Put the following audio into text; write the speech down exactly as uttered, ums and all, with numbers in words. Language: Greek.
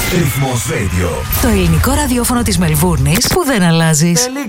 Ρυθμός Radio. Το ελληνικό ραδιόφωνο της Μελβούρνης που δεν αλλάζει.